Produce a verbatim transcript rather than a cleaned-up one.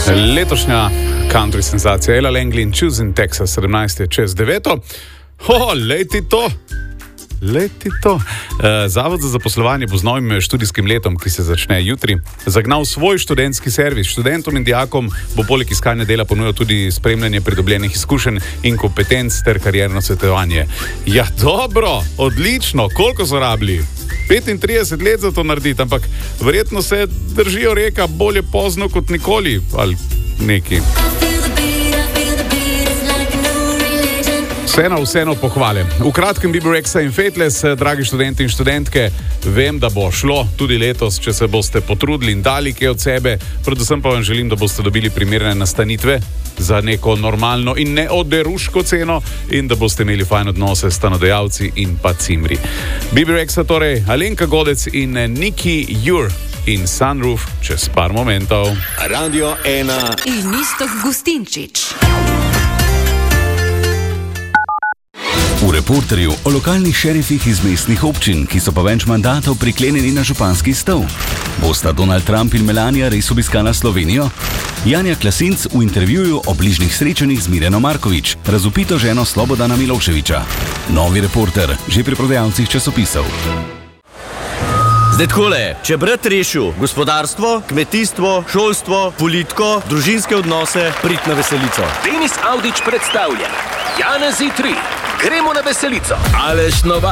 Letošnja country senzacija Ella Langley in Choosing Texas, sedemnajst je čez deveto. Ho, leti to! Leti to. Zavod za zaposlovanje bo z novim študijskim letom, ki se začne jutri, zagnal svoj študentski servis. Študentom in dijakom bo poleg iskanja dela ponujal tudi spremljanje pridobljenih izkušenj in kompetenc ter karierno svetovanje. Ja, dobro, odlično, koliko so rabili? petintrideset let za to narediti, ampak verjetno se držijo reka bolje pozno kot nikoli, ali neki. Vseeno, vseeno pohvale. V kratkem Bebe Rexha in Faithless, dragi študenti in študentke, vem, da bo šlo tudi letos, če se boste potrudili in dali kaj od sebe, predvsem pa vam želim, da boste dobili primerne nastanitve za neko normalno in neoderuško ceno in da boste imeli fajn odnose s stanodajalci in pa cimri. Bebe Rexha torej, Alenka Godec in Niki Jur in Sunroof čez par momentov. Radio ena in Iztok Gustinčič. V Reporterju o lokalnih šerifih iz mestnih občin, ki so pa več mandatov priklenjeni na županski stol. Bosta Donald Trump in Melania res obiskala Slovenijo? Janja Klasinc v intervjuju o bližnjih srečanjih z Mirjano Markovič, razvpito ženo Slobodana Miloševića. Novi Reporter, že pri prodajalcih časopisov. Zdaj takole, če brat rešil gospodarstvo, kmetijstvo, šolstvo, politiko, družinske odnose, prid na veselico. Denis Audić predstavlja Janezi tri. Gremo na veselico. Aleš Novak.